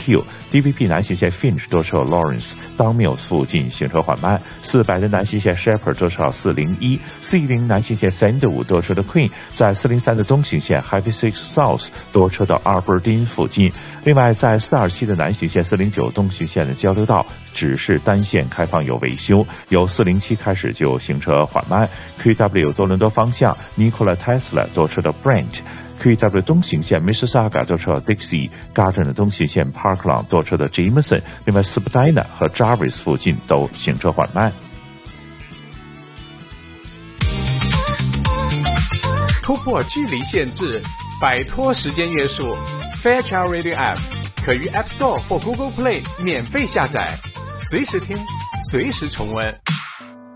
Hill、DVP 南行线 Finch 多车 Lawrence、Don Mills 附近行车缓慢；400的南行线 Shepherd 多车401；410南行线 Sandwood 多车的 Queen 在403的东行线 Highway 6 South 多车到 Aberdeen 附近。另外，在427的南行线409东行线的交流道只是单线开放有维修，由407开始就行车缓慢。QW 多伦多方向 Nikola Tesla 多车到 Brent。QW 东行线 Mississauga 多车到 Dixie，Garden 的东行线 Parkland 多车到 Jameson， 另外 Spadina 和 Jarvis 附近都行车缓慢。 突破距离限制，摆脱时间约束， Fairchild Radio App 可于 App Store 或 Google Play 免费下载，随时听，随时重温。